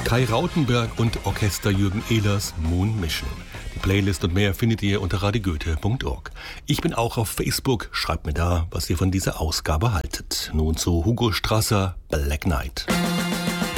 Kai Rautenberg und Orchester Jürgen Ehlers Moon Mission. Die Playlist und mehr findet ihr unter radiogoethe.org. Ich bin auch auf Facebook. Schreibt mir da, was ihr von dieser Ausgabe haltet. Nun zu Hugo Strasser, Black Knight.